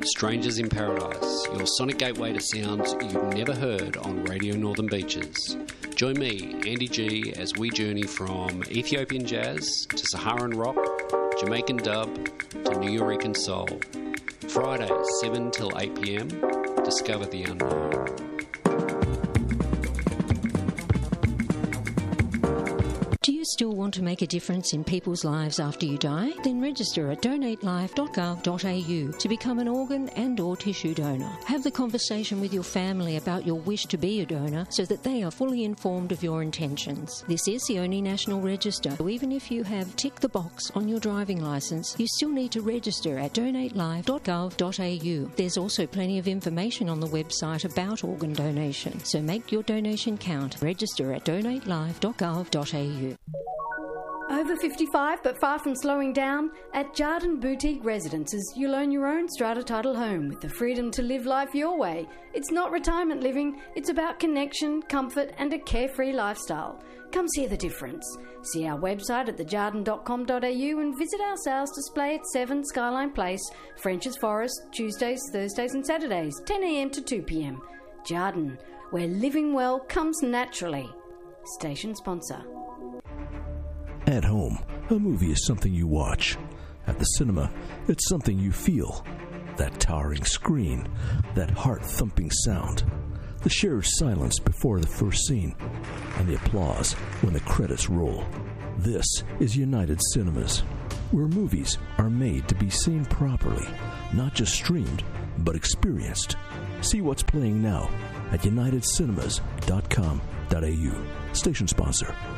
Strangers in Paradise, your sonic gateway to sounds you've never heard on Radio Northern Beaches. Join me, Andy G, as we journey from Ethiopian jazz to Saharan rock, Jamaican dub to Nuyorican soul. Fridays, 7 till 8 p.m, discover the unknown. Do you still want to make a difference in people's lives after you die? Then register at donatelife.gov.au to become an organ and or tissue donor. Have the conversation with your family about your wish to be a donor so that they are fully informed of your intentions. This is the only national register. So even if you have ticked the box on your driving licence, you still need to register at donatelife.gov.au. There's also plenty of information on the website about organ donation. So make your donation count. Register at donatelife.gov.au. Over 55 but far from slowing down? At Jardin Boutique Residences, you'll own your own strata title home with the freedom to live life your way. It's not retirement living, it's about connection, comfort and a carefree lifestyle. Come see the difference. See our website at thejardin.com.au and visit our sales display at 7 Skyline Place, French's Forest, Tuesdays, Thursdays and Saturdays, 10 a.m. to 2 p.m. Jardin, where living well comes naturally. Station sponsor. At home, a movie is something you watch. At the cinema, it's something you feel. That towering screen, that heart-thumping sound, the shared silence before the first scene, and the applause when the credits roll. This is United Cinemas, where movies are made to be seen properly, not just streamed, but experienced. See what's playing now at unitedcinemas.com.au. Station sponsor.